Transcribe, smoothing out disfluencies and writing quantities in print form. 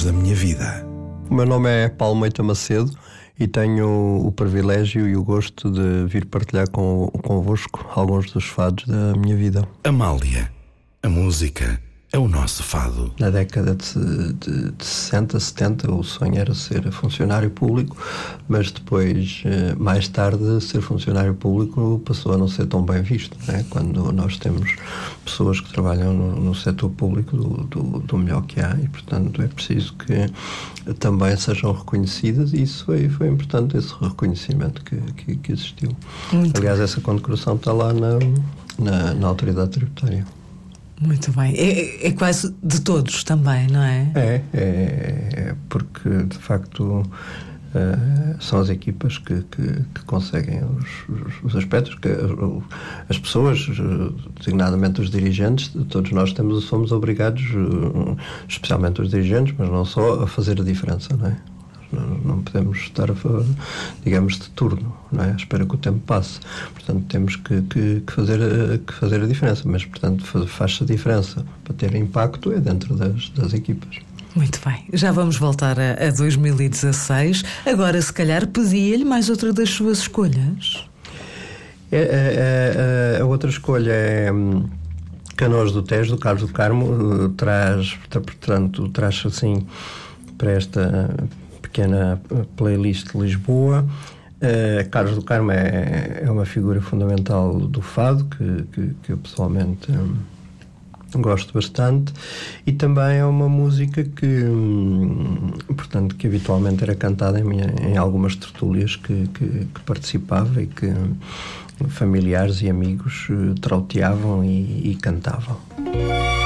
da minha vida. O meu nome é Paulo Moita Macedo e tenho o privilégio e o gosto de vir partilhar convosco alguns dos fados da minha vida. Amália, a música é o nosso fado. Na década de 60, 70, o sonho era ser funcionário público, mas depois, mais tarde, ser funcionário público passou a não ser tão bem visto, né? Quando nós temos pessoas que trabalham no setor público do melhor que há e, portanto, é preciso que também sejam reconhecidas, e isso foi importante, esse reconhecimento que existiu. Aliás, essa condecoração está lá na autoridade tributária. Muito bem. É quase de todos também, não é? É porque, de facto, são as equipas que conseguem os aspectos, que as pessoas, designadamente os dirigentes, todos nós somos obrigados, especialmente os dirigentes, mas não só, a fazer a diferença, não é? Não podemos estar, digamos, de turno, não é? À espera que o tempo passe. Portanto, temos que fazer a diferença. Mas, portanto, faz-se a diferença para ter impacto é dentro das equipas. Muito bem. Já vamos voltar a 2016. Agora, se calhar, pedia-lhe mais outra das suas escolhas. A outra escolha é Canoas do Tejo, do Carlos do Carmo. Traz assim para esta pequena playlist de Lisboa. Carlos do Carmo é uma figura fundamental do fado que eu pessoalmente gosto bastante, e também é uma música que habitualmente era cantada em algumas tertúlias que participava e que familiares e amigos trauteavam e cantavam.